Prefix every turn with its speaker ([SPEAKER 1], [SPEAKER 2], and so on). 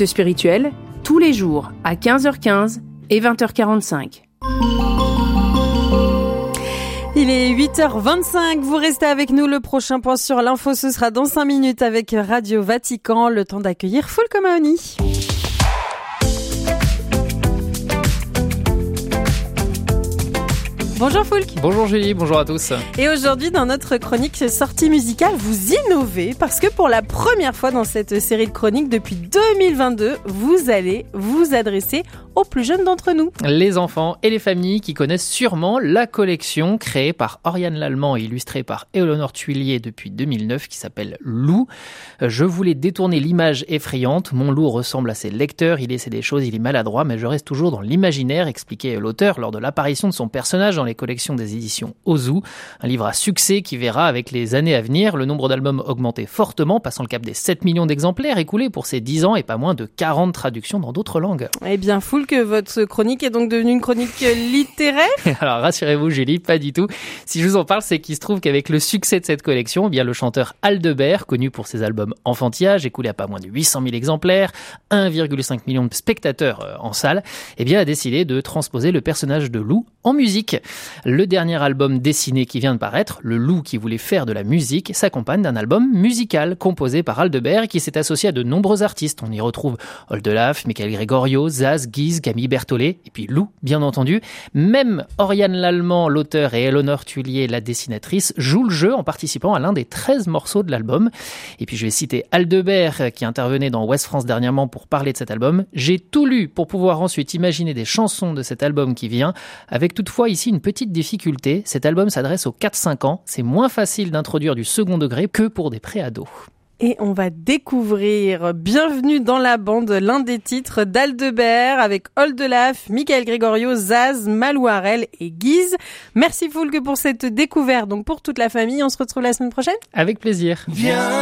[SPEAKER 1] Spirituel, tous les jours à 15h15 et 20h45.
[SPEAKER 2] Il est 8h25, vous restez avec nous. Le prochain point sur l'info, ce sera dans 5 minutes avec Radio Vatican. Le temps d'accueillir Foulk Maoni. Bonjour Foulk.
[SPEAKER 3] Bonjour Julie, bonjour à tous.
[SPEAKER 2] Et aujourd'hui, dans notre chronique sortie musicale, vous innovez parce que pour la première fois dans cette série de chroniques depuis 2022, vous allez vous adresser aux plus jeunes d'entre nous.
[SPEAKER 3] Les enfants et les familles qui connaissent sûrement la collection créée par Oriane Lallemand et illustrée par Éléonore Tuillier depuis 2009 qui s'appelle Lou. Je voulais détourner l'image effrayante. Mon loup ressemble à ses lecteurs, il essaie des choses, il est maladroit, mais je reste toujours dans l'imaginaire, expliquait l'auteur lors de l'apparition de son personnage dans les collections des éditions Ozu. Un livre à succès qui verra avec les années à venir le nombre d'albums augmenter fortement, passant le cap des 7 millions d'exemplaires écoulés pour ces 10 ans et pas moins de 40 traductions dans d'autres langues.
[SPEAKER 2] Eh bien, que votre chronique est donc devenue une chronique littéraire.
[SPEAKER 3] Alors rassurez-vous Julie, pas du tout. Si je vous en parle, c'est qu'il se trouve qu'avec le succès de cette collection, eh bien le chanteur Aldebert, connu pour ses albums enfantillage, écoulé à pas moins de 800 000 exemplaires, 1,5 million de spectateurs en salle, eh bien a décidé de transposer le personnage de Lou en musique. Le dernier album dessiné qui vient de paraître, Le Loup qui voulait faire de la musique, s'accompagne d'un album musical composé par Aldebert qui s'est associé à de nombreux artistes. On y retrouve Oldelaf, Michael Gregorio, Zaz, Guise, Camille Berthollet et puis Lou, bien entendu. Même Oriane Lallemand, l'auteur, et Éléonore Tuillier, la dessinatrice, jouent le jeu en participant à l'un des 13 morceaux de l'album. Et puis je vais citer Aldebert qui intervenait dans Ouest France dernièrement pour parler de cet album. J'ai tout lu pour pouvoir ensuite imaginer des chansons de cet album qui vient, avec toutefois ici une petite difficulté. Cet album s'adresse aux 4-5 ans. C'est moins facile d'introduire du second degré que pour des pré-ados.
[SPEAKER 2] Et on va découvrir Bienvenue dans la bande, l'un des titres d'Aldebert avec Oldelaf, Michael Gregorio, Zaz, Malou Harel et Guise. Merci Foulk pour cette découverte. Donc pour toute la famille, on se retrouve la semaine prochaine.
[SPEAKER 3] Avec plaisir.